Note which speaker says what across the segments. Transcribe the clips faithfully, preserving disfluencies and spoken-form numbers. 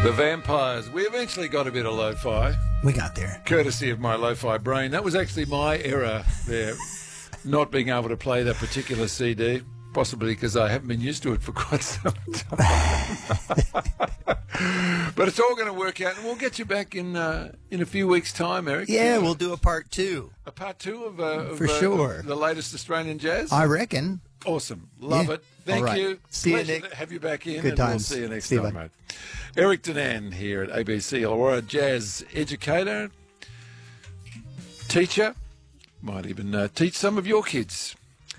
Speaker 1: The Vampires. We eventually got a bit of lo-fi.
Speaker 2: We got there.
Speaker 1: Courtesy of my lo-fi brain. That was actually my error there, not being able to play that particular C D. Possibly because I haven't been used to it for quite some time. But it's all going to work out, and we'll get you back in uh, in a few weeks' time, Eric.
Speaker 2: Yeah, we'll do a part two.
Speaker 1: A part two of, uh, of
Speaker 2: For
Speaker 1: uh,
Speaker 2: sure.
Speaker 1: of the latest Australian jazz?
Speaker 2: I reckon.
Speaker 1: Awesome. Love
Speaker 2: Yeah.
Speaker 1: it. Thank
Speaker 2: All right.
Speaker 1: you.
Speaker 2: See you,
Speaker 1: Pleasure
Speaker 2: Nick.
Speaker 1: to have you back in.
Speaker 2: Good
Speaker 1: and we'll
Speaker 2: times.
Speaker 1: see you next
Speaker 2: See you,
Speaker 1: time,
Speaker 2: bud.
Speaker 1: mate. Eric Danan here at A B C Illawarra, jazz educator, teacher, might even uh, teach some of your kids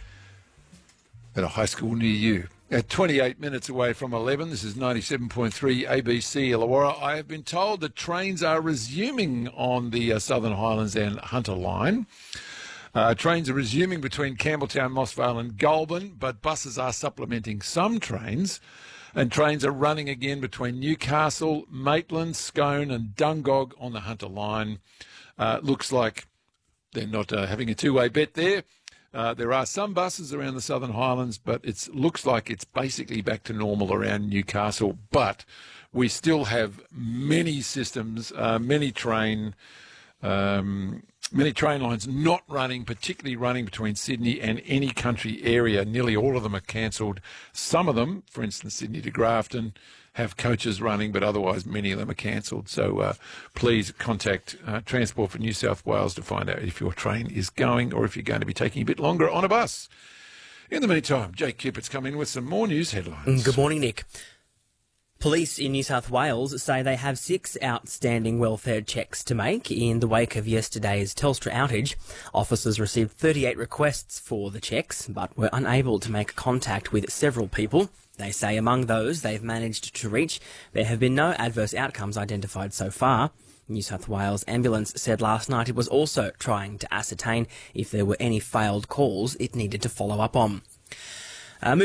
Speaker 1: at a high school near you. At twenty-eight minutes away from eleven, this is ninety-seven point three A B C Illawarra. I have been told that trains are resuming on the uh, Southern Highlands and Hunter line. Uh, trains are resuming between Campbelltown, Moss Vale and Goulburn, but buses are supplementing some trains, and trains are running again between Newcastle, Maitland, Scone and Dungog on the Hunter line. Uh, looks like they're not uh, having a two-way bet there. Uh, there are some buses around the Southern Highlands, but it looks like it's basically back to normal around Newcastle. But we still have many systems, uh, many train um, many train lines not running, particularly running between Sydney and any country area. Nearly all of them are cancelled. Some of them, for instance, Sydney to Grafton, have coaches running, but otherwise many of them are cancelled. So uh, please contact uh, Transport for New South Wales to find out if your train is going or if you're going to be taking a bit longer on a bus. In the meantime, Jake Cupitt's come in with some more news headlines.
Speaker 3: Good morning, Nick. Police in New South Wales say they have six outstanding welfare checks to make in the wake of yesterday's Telstra outage. Officers received thirty-eight requests for the checks, but were unable to make contact with several people. They say among those they've managed to reach, there have been no adverse outcomes identified so far. New South Wales Ambulance said last night it was also trying to ascertain if there were any failed calls it needed to follow up on. Uh,